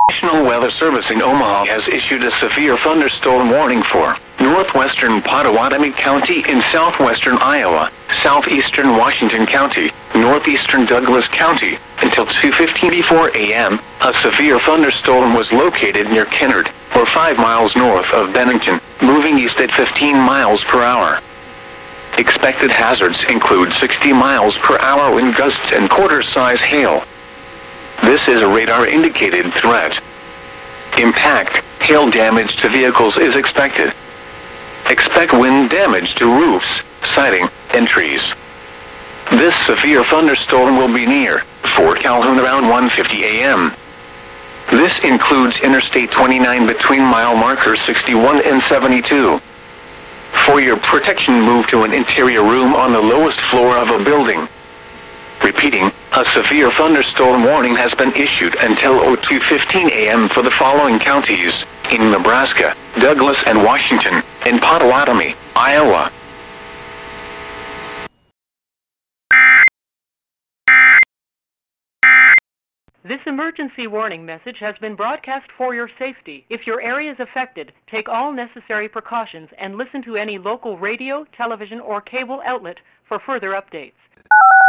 National Weather Service in Omaha has issued a severe thunderstorm warning for northwestern Pottawatomie County in southwestern Iowa, southeastern Washington County, northeastern Douglas County. Until 2:54 a.m., a severe thunderstorm was located near Kennard, or 5 miles north of Bennington, moving east at 15 miles per hour. Expected hazards include 60 miles per hour wind gusts and quarter-size hail. This is a radar-indicated threat. Impact, hail damage to vehicles is expected. Expect wind damage to roofs, siding, and trees. This severe thunderstorm will be near Fort Calhoun around 1:50 a.m. This includes Interstate 29 between mile markers 61 and 72. For your protection, move to an interior room on the lowest floor of a building. Repeating, a severe thunderstorm warning has been issued until 02:15 a.m. for the following counties in Nebraska, Douglas and Washington, and Pottawatomie, Iowa. This emergency warning message has been broadcast for your safety. If your area is affected, take all necessary precautions and listen to any local radio, television, or cable outlet for further updates.